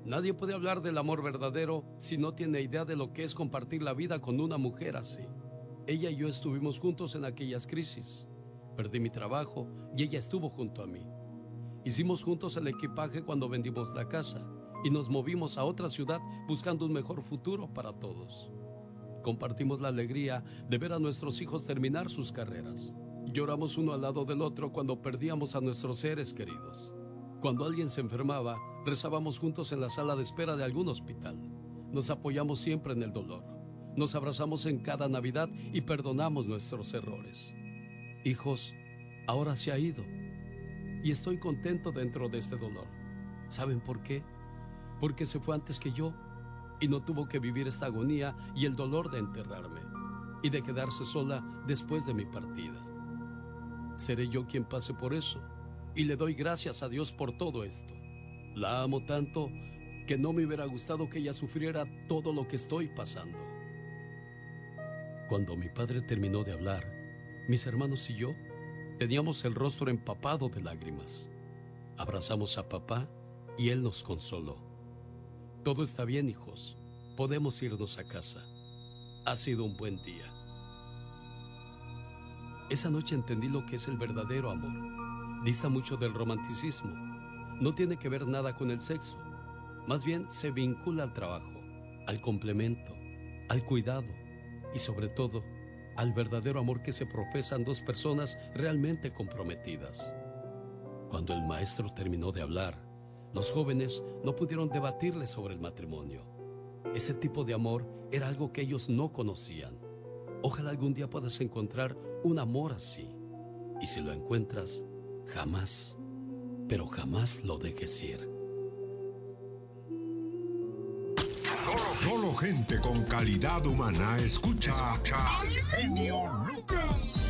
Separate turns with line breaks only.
Nadie puede hablar del amor verdadero si no tiene idea de lo que es compartir la vida con una mujer así. Ella y yo estuvimos juntos en aquellas crisis. Perdí mi trabajo y ella estuvo junto a mí. Hicimos juntos el equipaje cuando vendimos la casa y nos movimos a otra ciudad buscando un mejor futuro para todos. Compartimos la alegría de ver a nuestros hijos terminar sus carreras. Lloramos uno al lado del otro cuando perdíamos a nuestros seres queridos. Cuando alguien se enfermaba, rezábamos juntos en la sala de espera de algún hospital. Nos apoyamos siempre en el dolor. Nos abrazamos en cada Navidad y perdonamos nuestros errores. Hijos, ahora se ha ido. Y estoy contento dentro de este dolor. ¿Saben por qué? Porque se fue antes que yo y no tuvo que vivir esta agonía y el dolor de enterrarme y de quedarse sola después de mi partida. Seré yo quien pase por eso y le doy gracias a Dios por todo esto. La amo tanto que no me hubiera gustado que ella sufriera todo lo que estoy pasando. Cuando mi padre terminó de hablar, mis hermanos y yo teníamos el rostro empapado de lágrimas. Abrazamos a papá y él nos consoló. Todo está bien, hijos. Podemos irnos a casa. Ha sido un buen día. Esa noche entendí lo que es el verdadero amor. Dista mucho del romanticismo. No tiene que ver nada con el sexo. Más bien se vincula al trabajo, al complemento, al cuidado y sobre todo al verdadero amor que se profesan dos personas realmente comprometidas. Cuando el maestro terminó de hablar, los jóvenes no pudieron debatirle sobre el matrimonio. Ese tipo de amor era algo que ellos no conocían. Ojalá algún día puedas encontrar un amor así. Y si lo encuentras, jamás, pero jamás lo dejes ir.
Solo gente con calidad humana escucha al genio Lucas.